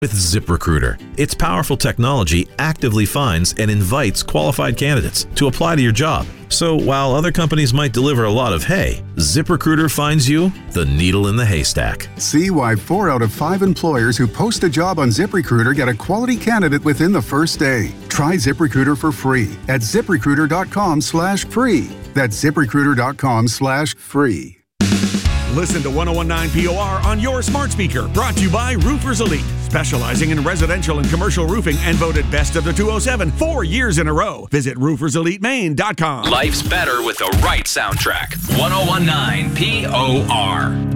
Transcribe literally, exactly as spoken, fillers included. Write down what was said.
With ZipRecruiter, its powerful technology actively finds and invites qualified candidates to apply to your job. So while other companies might deliver a lot of hay, ZipRecruiter finds you the needle in the haystack. See why four out of five employers who post a job on ZipRecruiter get a quality candidate within the first day. Try ZipRecruiter for free at ZipRecruiter.com slash free. That's ZipRecruiter.com slash free. Listen to one oh one nine P O R on your smart speaker. Brought to you by Roofers Elite, specializing in residential and commercial roofing and voted best of the two oh seven four years in a row. Visit roofers elite maine dot com. Life's better with the right soundtrack. one oh one nine P O R.